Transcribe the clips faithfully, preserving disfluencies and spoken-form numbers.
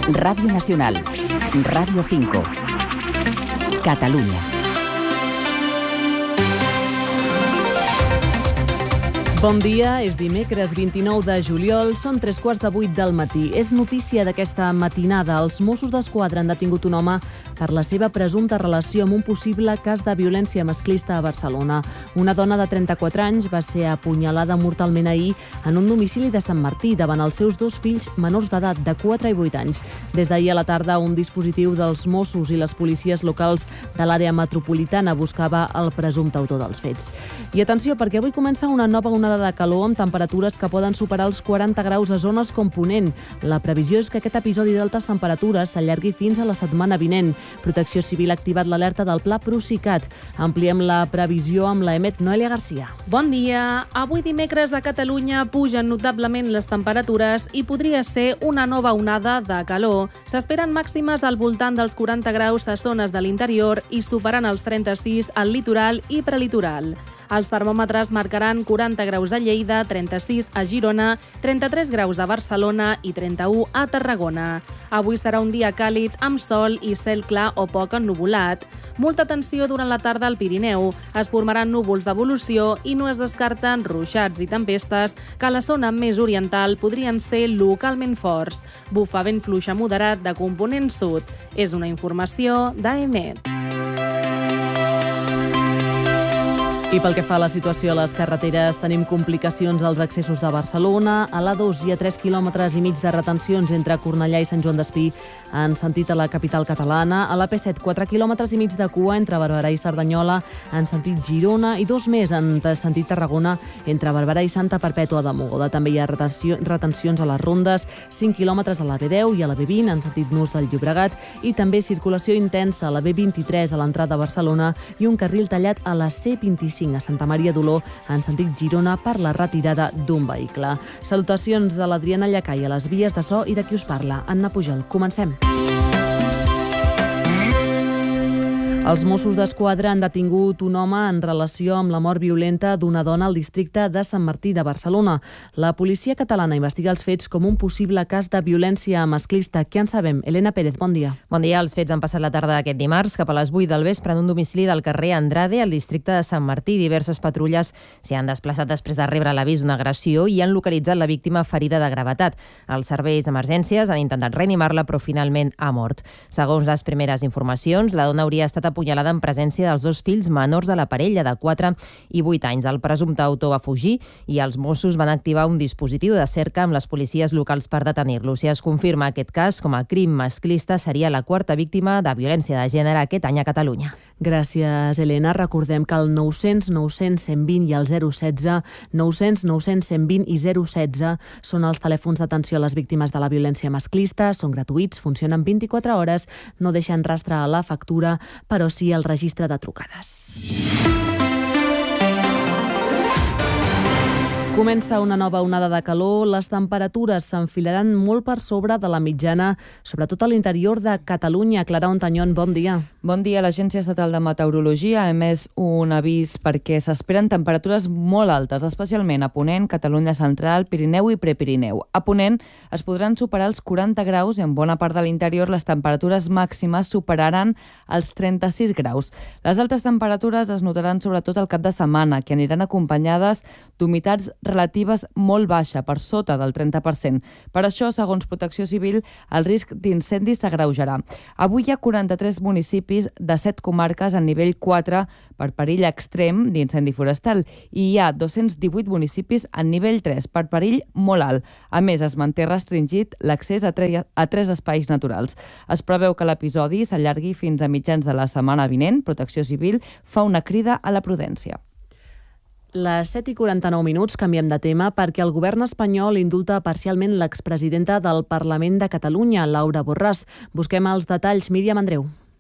Radio Nacional, Radio cinco, Catalunya. Bon dia, és dimecres vint-i-nou de juliol, són tres quarts de vuit del matí. És notícia d'aquesta matinada. Els Mossos d'Esquadra han detingut un home per la seva presumpta relació amb un possible cas de violència masclista a Barcelona. Una dona de trenta-quatre anys va ser apunyalada mortalment ahir en un domicili de Sant Martí davant els seus dos fills menors d'edat, de quatre i vuit anys. Des d'ahir a la tarda, un dispositiu dels Mossos i les policies locals de l'àrea metropolitana buscava el presumpte autor dels fets. I atenció, perquè avui comença una nova onada de calor amb temperatures que poden superar els quaranta graus a zones com Ponent. La previsió és que aquest episodi d'altes temperatures s'allargui fins a la setmana vinent. Protecció Civil ha activat l'alerta del Pla Procicat. Ampliem la previsió amb la Emet Noelia Garcia. Bon dia. Avui dimecres a Catalunya pugen notablement les temperatures i podria ser una nova onada de calor. S'esperen màximes al voltant dels quaranta graus a zones de l'interior i superant els trenta-sis al litoral i prelitoral. Els termòmetres marcaran quaranta graus a Lleida, trenta-sis a Girona, trenta-tres graus a Barcelona i trenta-u a Tarragona. Avui serà un dia càlid amb sol i cel clar o poc ennuvolat. Molta tensió durant la tarda al Pirineu. Es formaran núvols d'evolució i no es descarten ruixats i tempestes que a la zona més oriental podrien ser localment forts. Bufa vent fluix a moderat de component sud. És una informació d'Emet. I pel que fa a la situació a les carreteres, tenim complicacions als accessos de Barcelona. A l'A dos hi ha tres quilòmetres i mig de retencions entre Cornellà i Sant Joan d'Espí en sentit a la capital catalana. A la P set, quatre quilòmetres i mig de cua entre Barberà i Cerdanyola en sentit Girona i dos més en sentit Tarragona entre Barberà i Santa Perpètua de Mogoda. També hi ha retenció, retencions a les rondes, cinc quilòmetres a la B deu i a la B vint en sentit Nus del Llobregat i també circulació intensa a la B vint-i-tres a l'entrada a Barcelona i un carril tallat a la C vint-i-cinc a Santa Maria d'Oló en sentit Girona per la retirada d'un vehicle. Salutacions de l'Adriana Llacai a les vies de so i de qui us parla, Anna Pujol. Comencem. Els Mossos d'Esquadra han detingut un home en relació amb la mort violenta d'una dona al districte de Sant Martí de Barcelona. La policia catalana investiga els fets com un possible cas de violència masclista. Què en sabem? Elena Pérez, bon dia. Bon dia. Els fets han passat la tarda d'aquest dimarts cap a les vuit del vespre en un domicili del carrer Andrade, al districte de Sant Martí. Diverses patrulles s'hi han desplaçat després de rebre l'avís d'una agressió i han localitzat la víctima ferida de gravetat. Els serveis d'emergències han intentat reanimar-la, però finalment ha mort. Segons les primeres informacions, la dona hauria estat apunyalada en presència dels dos fills menors de la parella, de quatre i vuit anys. El presumpte autor va fugir i els Mossos van activar un dispositiu de cerca amb les policies locals per detenir-lo. Si es confirma aquest cas com a crim masclista, seria la quarta víctima de violència de gènere aquest any a Catalunya. Gràcies, Elena. Recordem que el nou-cents nou-cents cent vint i el zero setze, nou-cents nou-cents cent vint i zero setze són els telèfons d'atenció a les víctimes de la violència masclista. Són gratuïts, funcionen vint-i-quatre hores, no deixen rastre a la factura, però sí al registre de trucades. Comença una nova onada de calor. Les temperatures s'enfilaran molt per sobre de la mitjana, sobretot a l'interior de Catalunya. Clara Ontañón, bon dia. Bon dia. L'Agència Estatal de Meteorologia ha emès un avís perquè s'esperen temperatures molt altes, especialment a Ponent, Catalunya Central, Pirineu i Prepirineu. A Ponent es podran superar els quaranta graus i en bona part de l'interior les temperatures màximes superaran els trenta-sis graus. Les altes temperatures es notaran sobretot al cap de setmana, que aniran acompanyades d'humitats relatives molt baixa, per sota del trenta per cent. Per això, segons Protecció Civil, el risc d'incendi s'agreujarà. Avui hi ha quaranta-tres municipis de set comarques en nivell quatre per perill extrem d'incendi forestal i hi ha dos-cents divuit municipis en nivell tres per perill molt alt. A més, es manté restringit l'accés a, tre- a tres espais naturals. Es preveu que l'episodi s'allargui fins a mitjans de la setmana vinent. Protecció Civil fa una crida a la prudència. Les set i quaranta-nou minuts, canviem de tema, perquè el govern espanyol indulta parcialment l'expresidenta del Parlament de Catalunya, Laura Borràs. Busquem els detalls. Míriam Andreu.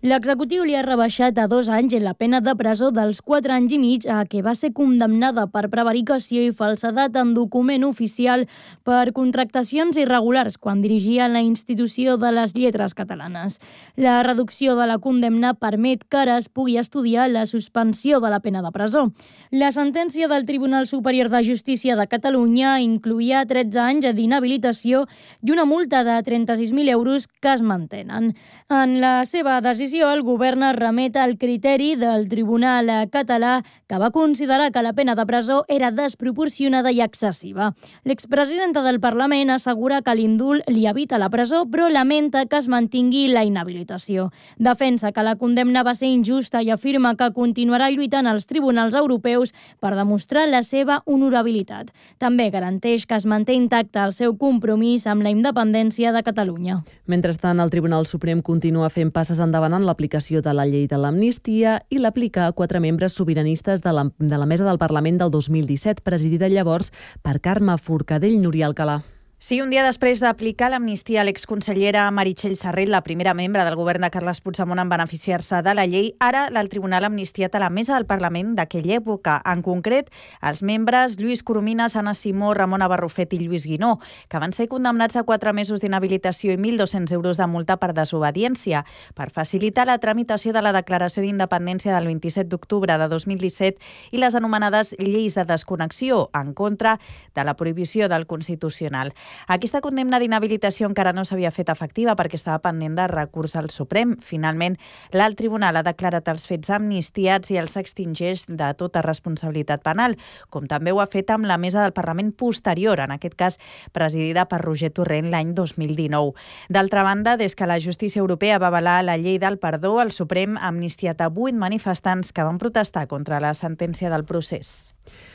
L'executiu li ha rebaixat a dos anys la pena de presó dels quatre anys i mig a què va ser condemnada per prevaricació i falsedat en document oficial per contractacions irregulars quan dirigia la institució de les lletres catalanes. La reducció de la condemna permet que ara es pugui estudiar la suspensió de la pena de presó. La sentència del Tribunal Superior de Justícia de Catalunya incloïa tretze anys d'inhabilitació i una multa de trenta-sis mil euros que es mantenen. En la seva decisió, el govern es remet al criteri del Tribunal català que va considerar que la pena de presó era desproporcionada i excessiva. L'expresidenta del Parlament assegura que l'indult li evita la presó, però lamenta que es mantingui la inhabilitació. Defensa que la condemna va ser injusta i afirma que continuarà lluitant als tribunals europeus per demostrar la seva honorabilitat. També garanteix que es manté intacte el seu compromís amb la independència de Catalunya. Mentrestant, el Tribunal Suprem continua fent passes endavant en l'aplicació de la llei de l'amnistia i l'aplica a quatre membres sobiranistes de la, de la Mesa del Parlament del dos mil disset, presidida llavors per Carme Forcadell. Núria Alcalà. Sí, un dia després d'aplicar l'amnistia, l'exconsellera Meritxell Serret, la primera membre del govern de Carles Puigdemont en beneficiar-se de la llei, ara el Tribunal ha amnistiat a la Mesa del Parlament d'aquella època. En concret, els membres Lluís Coromines, Anna Simó, Ramona Barrufet i Lluís Guinó, que van ser condemnats a quatre mesos d'inhabilitació i mil dos-cents euros de multa per desobediència, per facilitar la tramitació de la declaració d'independència del vint-i-set d'octubre de dos mil disset i les anomenades lleis de desconnexió, en contra de la prohibició del Constitucional. Aquesta condemna d'inhabilitació encara no s'havia fet efectiva perquè estava pendent de recurs al Suprem. Finalment, l'alt tribunal ha declarat els fets amnistiats i els extingeix de tota responsabilitat penal, com també ho ha fet amb la Mesa del Parlament posterior, en aquest cas presidida per Roger Torrent l'any dos mil dinou. D'altra banda, des que la justícia europea va avalar la llei del perdó, el Suprem ha amnistiat a vuit manifestants que van protestar contra la sentència del procés.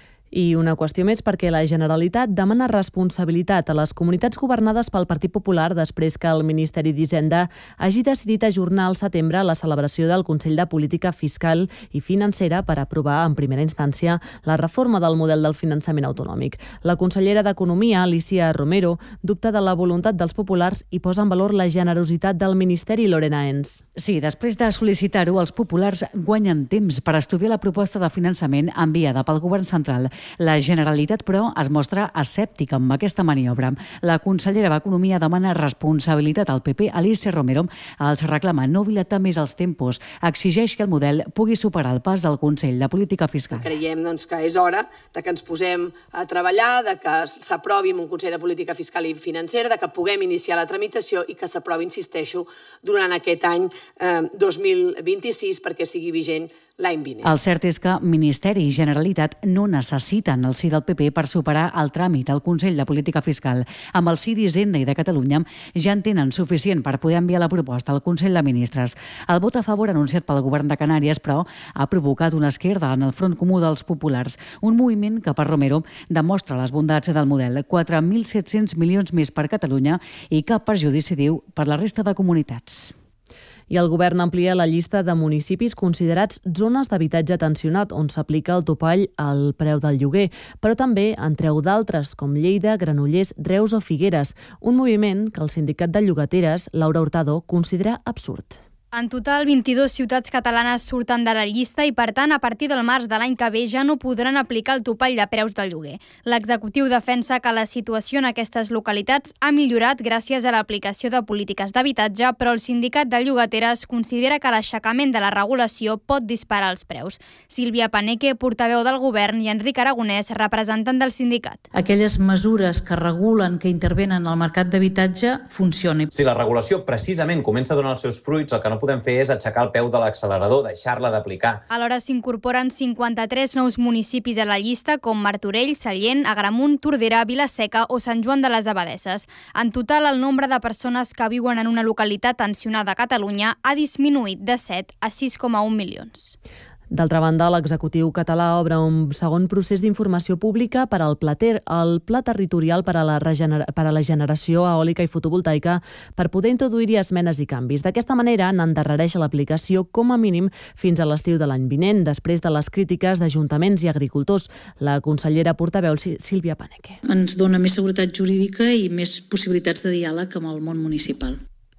I una qüestió més perquè la Generalitat demana responsabilitat a les comunitats governades pel Partit Popular després que el Ministeri d'Hisenda hagi decidit ajornar al setembre la celebració del Consell de Política Fiscal i Financera per aprovar en primera instància la reforma del model del finançament autonòmic. La consellera d'Economia, Alicia Romero, dubta de la voluntat dels populars i posa en valor la generositat del Ministeri. Lorena Ens. Sí, després de sol·licitar-ho, els populars guanyen temps per estudiar la proposta de finançament enviada pel Govern central. La Generalitat, però, es mostra escèptica amb aquesta maniobra. La consellera d'Economia demana responsabilitat al P P. Alicia Romero els reclama no dilatar més els tempos. Exigeix que el model pugui superar el pas del Consell de Política Fiscal. Creiem doncs, que és hora de que ens posem a treballar, de que s'aprovi un Consell de Política Fiscal i Financera, de que puguem iniciar la tramitació i que s'aprovi, insisteixo, durant aquest any eh, dos mil vint-i-sis perquè sigui vigent l'any vinent. El cert és que Ministeri i Generalitat no necessiten el sí del P P per superar el tràmit al Consell de Política Fiscal. Amb el sí d'Hisenda i de Catalunya ja en tenen suficient per poder enviar la proposta al Consell de Ministres. El vot a favor anunciat pel govern de Canàries, però, ha provocat una esquerda en el front comú dels populars, un moviment que per Romero demostra les bondats del model. quatre mil set-cents milions més per Catalunya i cap perjudici, diu, per la resta de comunitats. I el govern amplia la llista de municipis considerats zones d'habitatge tensionat, on s'aplica el topall al preu del lloguer, però també en treu d'altres, com Lleida, Granollers, Reus o Figueres, un moviment que el sindicat de llogateres, Laura Hurtado, considera absurd. En total, vint-i-dues ciutats catalanes surten de la llista i, per tant, a partir del març de l'any que ve ja no podran aplicar el topall de preus del lloguer. L'executiu defensa que la situació en aquestes localitats ha millorat gràcies a l'aplicació de polítiques d'habitatge, però el sindicat de llogateres considera que l'aixecament de la regulació pot disparar els preus. Sílvia Paneque, portaveu del govern, i Enric Aragonès, representant del sindicat. Aquelles mesures que regulen, que intervenen al mercat d'habitatge, funcionen. Si la regulació precisament comença a donar els seus fruits, el que no podem fer és aixecar el peu de l'accelerador, deixar-la d'aplicar. Alhora s'incorporen cinquanta-tres nous municipis a la llista, com Martorell, Sallent, Agramunt, Tordera, Vila-seca o Sant Joan de les Abadesses. En total, el nombre de persones que viuen en una localitat tensionada a Catalunya ha disminuït de set a sis coma un milions. D'altra banda, l'executiu català obre un segon procés d'informació pública per al Pla Ter, el Pla Territorial per a la, regener... per a la generació eòlica i fotovoltaica, per poder introduir-hi esmenes i canvis. D'aquesta manera, n'endarrereix l'aplicació com a mínim fins a l'estiu de l'any vinent, després de les crítiques d'ajuntaments i agricultors. La consellera portaveu Sílvia Paneque. Ens dona més seguretat jurídica i més possibilitats de diàleg amb el món municipal.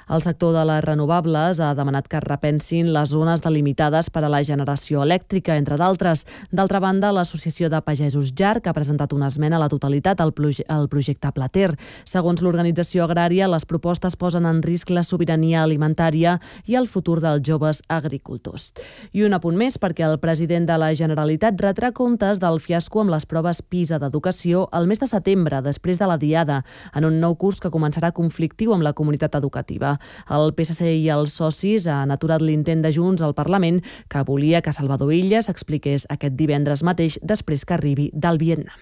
El sector de les renovables ha demanat que es repensin les zones delimitades per a la generació elèctrica, entre d'altres. D'altra banda, l'Associació de Pagesos Llarg ha presentat una esmena a la totalitat al, proje al projecte Plater. Segons l'organització agrària, les propostes posen en risc la sobirania alimentària i el futur dels joves agricultors. I un apunt més, perquè el president de la Generalitat retrà comptes del fiasco amb les proves PISA d'educació el mes de setembre, després de la Diada, en un nou curs que començarà conflictiu amb la comunitat educativa. El P S C i els socis han aturat l'intent de Junts al Parlament, que volia que Salvador Illa s'expliqués aquest divendres mateix després que arribi del Vietnam.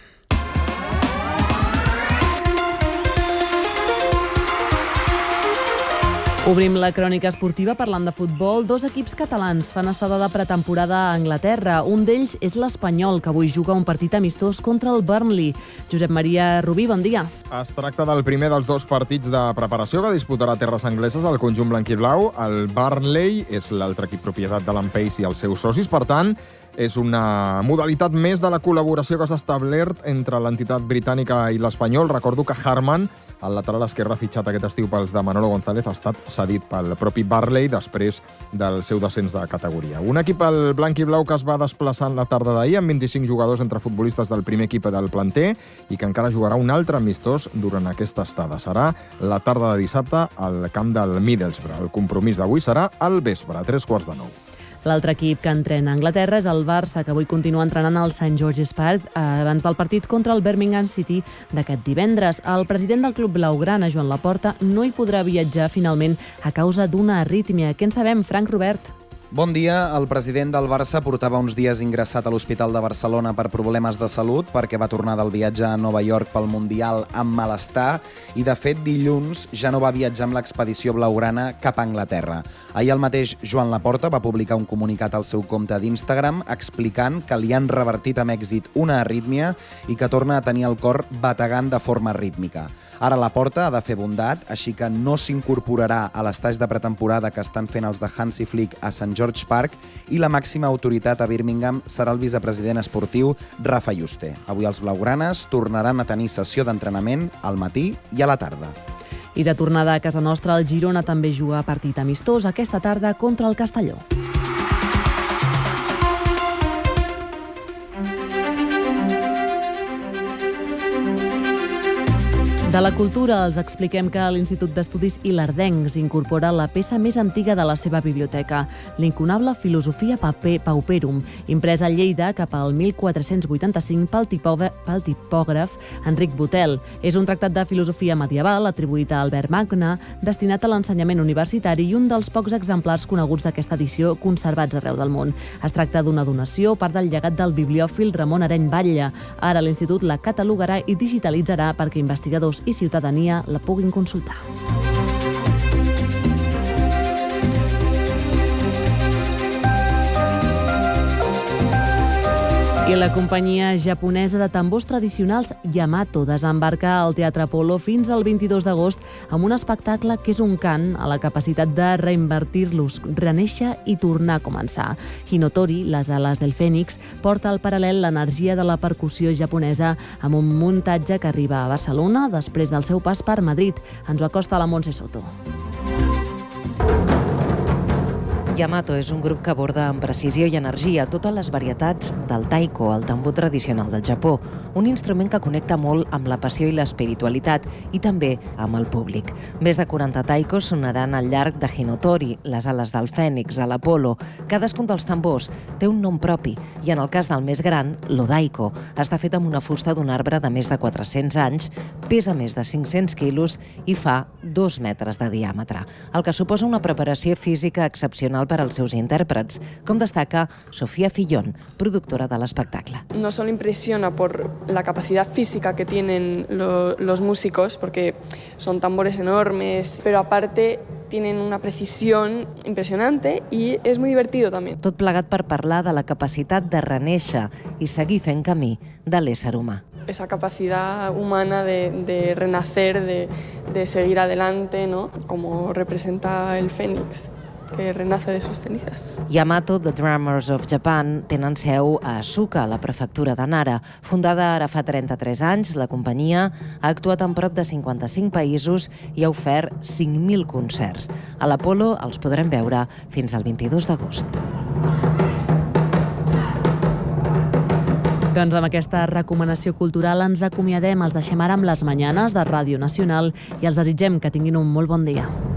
Obrim la crònica esportiva parlant de futbol. Dos equips catalans fan estada de pretemporada a Anglaterra. Un d'ells és l'Espanyol, que avui juga un partit amistós contra el Burnley. Josep Maria Rubí, bon dia. Es tracta del primer dels dos partits de preparació que disputarà a terres angleses el conjunt blanquiblau. El Burnley és l'altre equip propietat de l'Ampace i els seus socis, per tant, és una modalitat més de la col·laboració que s'ha establert entre l'entitat britànica i l'Espanyol. Recordo que Harman, el lateral esquerre fitxat aquest estiu pels de Manolo González, ha estat cedit pel propi Burnley després del seu descens de categoria. Un equip, el blanc i blau, que es va desplaçar en la tarda d'ahir amb vint-i-cinc jugadors entre futbolistes del primer equip del planter i que encara jugarà un altre amistós durant aquesta estada. Serà la tarda de dissabte al camp del Middlesbrough. El compromís d'avui serà al vespre, a tres quarts de nou. L'altre equip que entrena a Anglaterra és el Barça, que avui continua entrenant al Saint George's Park abans del partit contra el Birmingham City d'aquest divendres. El president del club blaugrana, Joan Laporta, no hi podrà viatjar finalment a causa d'una arrítmia. Què en sabem, Frank Robert? Bon dia. El president del Barça portava uns dies ingressat a l'Hospital de Barcelona per problemes de salut, perquè va tornar del viatge a Nova York pel Mundial amb malestar i, de fet, dilluns ja no va viatjar amb l'expedició blaugrana cap a Anglaterra. Ahir el mateix Joan Laporta va publicar un comunicat al seu compte d'Instagram explicant que li han revertit amb èxit una arrítmia i que torna a tenir el cor bategant de forma rítmica. Ara Laporta ha de fer bondat, així que no s'incorporarà a l'estatge de pretemporada que estan fent els de Hansi Flick a Sant George Park i la màxima autoritat a Birmingham serà el vicepresident esportiu Rafa Yuste. Avui els blaugranes tornaran a tenir sessió d'entrenament al matí i a la tarda. I de tornada a casa nostra, el Girona també juga partit amistós aquesta tarda contra el Castelló. De la cultura els expliquem que l'Institut d'Estudis Ilardencs incorpora la peça més antiga de la seva biblioteca, l'inconable Filosofia Pauperum, impresa a Lleida cap al mil quatre-cents vuitanta-cinc pel, pel tipògraf Enric Botel. És un tractat de filosofia medieval atribuït a Albert Magne, destinat a l'ensenyament universitari i un dels pocs exemplars coneguts d'aquesta edició conservats arreu del món. Es tracta d'una donació, part del llegat del bibliòfil Ramon Areny Batlle. Ara l'Institut la catalogarà i digitalitzarà perquè investigadors i ciutadania la puguin consultar. I la companyia japonesa de tambors tradicionals Yamato desembarca al Teatre Apolo fins al vint-i-dos d'agost amb un espectacle que és un cant a la capacitat de reinvertir-los, renéixer i tornar a començar. Hinotori, les ales del Fènix, porta al paral·lel l'energia de la percussió japonesa amb un muntatge que arriba a Barcelona després del seu pas per Madrid. Ens ho acosta la Montse Soto. Yamato és un grup que aborda amb precisió i energia totes les varietats del taiko, el tambor tradicional del Japó, un instrument que connecta molt amb la passió i l'espiritualitat i també amb el públic. Més de quaranta taikos sonaran al llarg de Hinotori, les ales del Fènix, a l'Apolo. Cadascun dels tambors té un nom propi i en el cas del més gran, l'Odaiko, està fet amb una fusta d'un arbre de més de quatre-cents anys, pesa més de cinc-cents quilos i fa dos metres de diàmetre, el que suposa una preparació física excepcional per als seus intèrprets, com destaca Sofía Fillón, productora de l'espectacle. No solo impresiona por la capacidad física que tienen lo, los músicos, porque son tambores enormes, pero aparte tienen una precisión impresionante y es muy divertido también. Tot plegat per parlar de la capacitat de renéixer i seguir fent camí de l'ésser humà. Esa capacidad humana de, de renacer, de, de seguir adelante, ¿no? Como representa el Fénix. que renace de sus cenizas. Yamato, The Drummers of Japan, tenen seu a Asuka, a la prefectura de Nara. Fundada ara fa trenta-tres anys, la companyia ha actuat en prop de cinquanta-cinc països i ha ofert cinc mil concerts. A l'Apolo els podrem veure fins al vint-i-dos d'agost. Doncs amb aquesta recomanació cultural ens acomiadem. Els deixem ara amb les Manyanes de Ràdio Nacional i els desitgem que tinguin un molt bon dia.